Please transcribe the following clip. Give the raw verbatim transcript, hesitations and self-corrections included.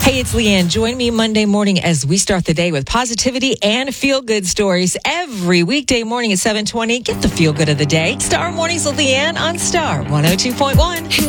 Hey, it's Leanne. Join me Monday morning as we start the day with positivity and feel-good stories. Every weekday morning at seven twenty, get the feel-good of the day. Star Mornings with Leanne on Star one oh two point one.